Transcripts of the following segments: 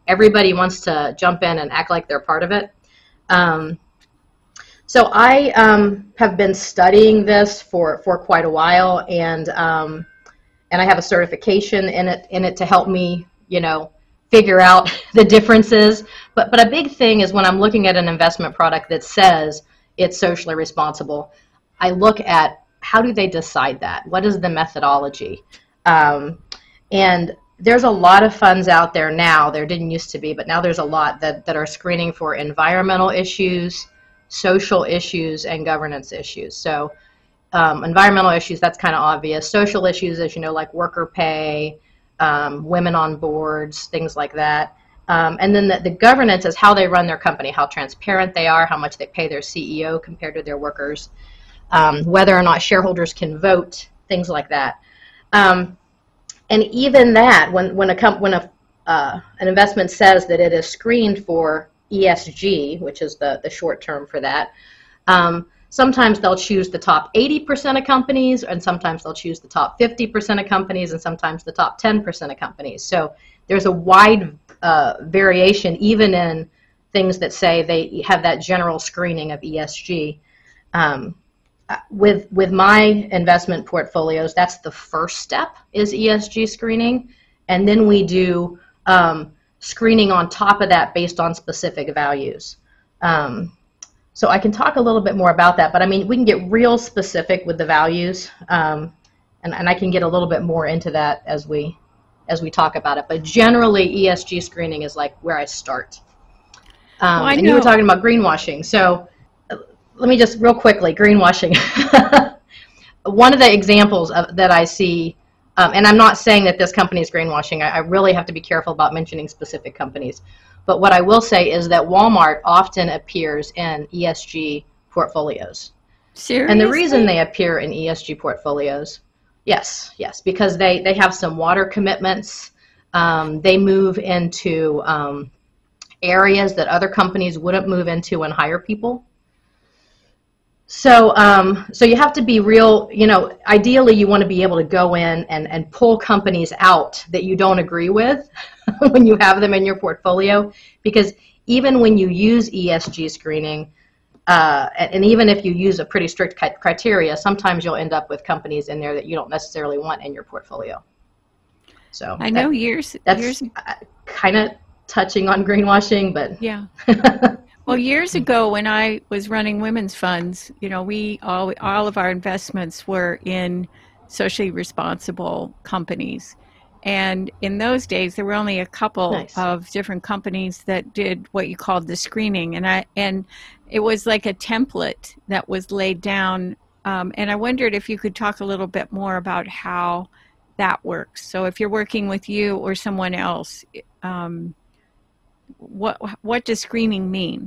everybody wants to jump in and act like they're part of it. So I have been studying this for quite a while, and I have a certification in it to help me, figure out the differences. But a big thing is when I'm looking at an investment product that says it's socially responsible, I look at how do they decide that? What is the methodology? And there's a lot of funds out there now. There didn't used to be, but now there's a lot that are screening for environmental issues, social issues, and governance issues. So environmental issues, that's kind of obvious. Social issues, as you know, like worker pay, women on boards, things like that. And then the governance is how they run their company, how transparent they are, how much they pay their CEO compared to their workers, whether or not shareholders can vote, things like that. And even that, when an investment says that it is screened for ESG, which is the short term for that, sometimes they'll choose the top 80% of companies, and sometimes they'll choose the top 50% of companies, and sometimes the top 10% of companies. So there's a wide variation, even in things that say they have that general screening of ESG. With my investment portfolios, that's the first step, is ESG screening, and then we do screening on top of that based on specific values. So I can talk a little bit more about that, but I mean, we can get real specific with the values, and I can get a little bit more into that as we talk about it. But generally, ESG screening is like where I start. And you were talking about greenwashing, so let me just real quickly, greenwashing. One of the examples that I see, and I'm not saying that this company is greenwashing. I really have to be careful about mentioning specific companies. But what I will say is that Walmart often appears in ESG portfolios. Seriously? And the reason they appear in ESG portfolios, yes, because they have some water commitments. They move into areas that other companies wouldn't move into and hire people. So you have to be real, ideally you want to be able to go in and pull companies out that you don't agree with when you have them in your portfolio, because even when you use ESG screening, and even if you use a pretty strict criteria, sometimes you'll end up with companies in there that you don't necessarily want in your portfolio. So I know that's kind of touching on greenwashing, but yeah. Well, years ago when I was running women's funds, we all of our investments were in socially responsible companies. And in those days, there were only a couple of different companies that did what you called the screening. And it was like a template that was laid down. And I wondered if you could talk a little bit more about how that works. So if you're working with you or someone else, what does screening mean?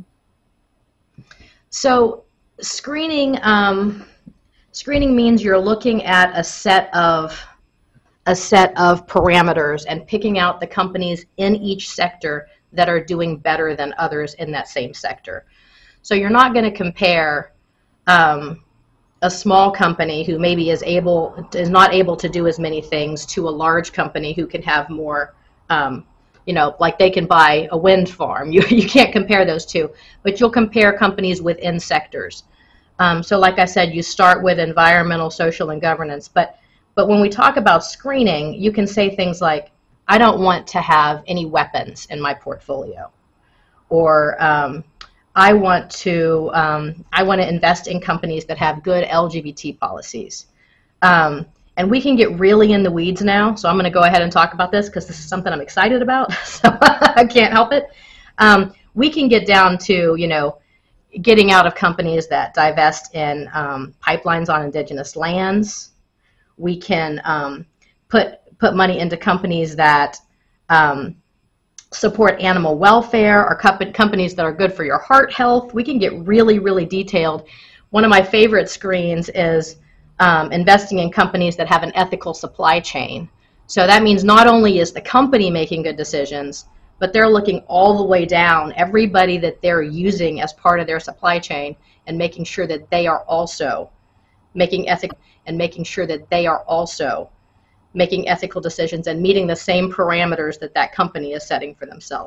So screening means you're looking at a set of parameters and picking out the companies in each sector that are doing better than others in that same sector. So you're not going to compare a small company who maybe is not able to do as many things to a large company who can have more, like they can buy a wind farm. You can't compare those two, but you'll compare companies within sectors. So like I said, you start with environmental, social, and governance. But when we talk about screening, you can say things like, I don't want to have any weapons in my portfolio, or I want to invest in companies that have good LGBT policies. And we can get really in the weeds now, so I'm going to go ahead and talk about this because this is something I'm excited about, so I can't help it. We can get down to, getting out of companies that divest in pipelines on indigenous lands. We can put money into companies that support animal welfare, or companies that are good for your heart health. We can get really, really detailed. One of my favorite screens is investing in companies that have an ethical supply chain. So that means not only is the company making good decisions, but they're looking all the way down, everybody that they're using as part of their supply chain, and making sure that they are also making ethical decisions and meeting the same parameters that company is setting for themselves.